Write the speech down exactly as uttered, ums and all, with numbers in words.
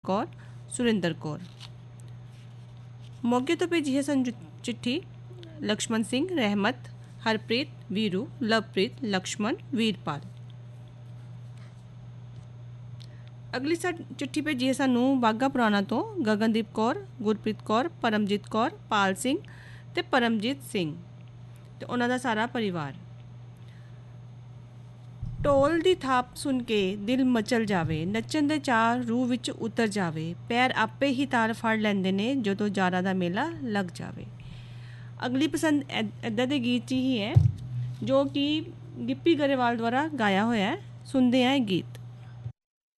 ਕੌਰ, ਸੁਰਿੰਦਰ ਕੌਰ। ਮੋਗੇ ਤੋਂ ਭੇਜੀ ਹੈ ਸਾਨੂੰ ਚਿੱਠੀ ਲਕਸ਼ਮਣ ਸਿੰਘ, ਰਹਿਮਤ, ਹਰਪ੍ਰੀਤ, ਵੀਰੂ, ਲਵਪ੍ਰੀਤ, ਲਕਸ਼ਮਣ, ਵੀਰਪਾਲ। ਅਗਲੀ ਸਾ ਚਿੱਠੀ ਭੇਜੀ ਹੈ ਸਾਨੂੰ ਬਾਘਾ ਪੁਰਾਣਾ ਤੋਂ ਗਗਨਦੀਪ ਕੌਰ, ਗੁਰਪ੍ਰੀਤ ਕੌਰ, ਪਰਮਜੀਤ ਕੌਰ, ਪਾਲ ਸਿੰਘ ਅਤੇ ਪਰਮਜੀਤ ਸਿੰਘ ਅਤੇ ਉਹਨਾਂ ਦਾ ਸਾਰਾ ਪਰਿਵਾਰ। ਢੋਲ ਦੀ ਥਾਪ ਸੁਣ ਕੇ ਦਿਲ ਮਚਲ ਜਾਵੇ, ਨੱਚਣ ਦੇ ਚਾਅ ਰੂਹ ਵਿੱਚ ਉਤਰ ਜਾਵੇ, ਪੈਰ ਆਪੇ ਹੀ ਤਾਲ ਫੜ ਲੈਂਦੇ ਨੇ ਜਦੋਂ ਜਾਰਾਂ ਦਾ ਮੇਲਾ ਲੱਗ ਜਾਵੇ। ਅਗਲੀ ਪਸੰਦ ਇੱਦਾਂ ਦੇ ਗੀਤ 'ਚ ਹੀ ਹੈ ਜੋ ਕਿ ਗਿੱਪੀ ਗਰੇਵਾਲ ਦੁਆਰਾ ਗਾਇਆ ਹੋਇਆ ਹੈ। ਸੁਣਦੇ ਹਾਂ ਇਹ ਗੀਤ।